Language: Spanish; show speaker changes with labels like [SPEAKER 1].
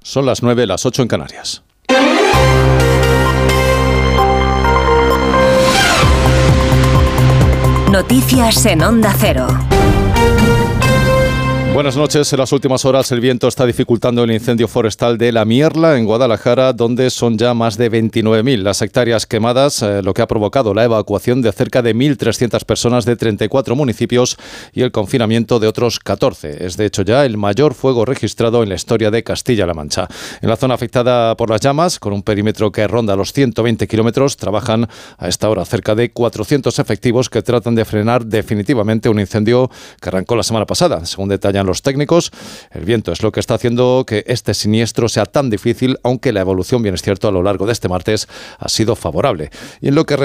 [SPEAKER 1] Son las 9, las 8 en Canarias.
[SPEAKER 2] Noticias en Onda Cero.
[SPEAKER 1] Buenas noches. En las últimas horas el viento está dificultando el incendio forestal de La Mierla, en Guadalajara, donde son ya más de 29.000 las hectáreas quemadas, lo que ha provocado la evacuación de cerca de 1.300 personas de 34 municipios y el confinamiento de otros 14. Es de hecho ya el mayor fuego registrado en la historia de Castilla-La Mancha. En la zona afectada por las llamas, con un perímetro que ronda los 120 kilómetros, trabajan a esta hora cerca de 400 efectivos que tratan de frenar definitivamente un incendio que arrancó la semana pasada. Según detallan los técnicos, el viento es lo que está haciendo que este siniestro sea tan difícil, aunque la evolución, bien es cierto, a lo largo de este martes ha sido favorable. Y en lo que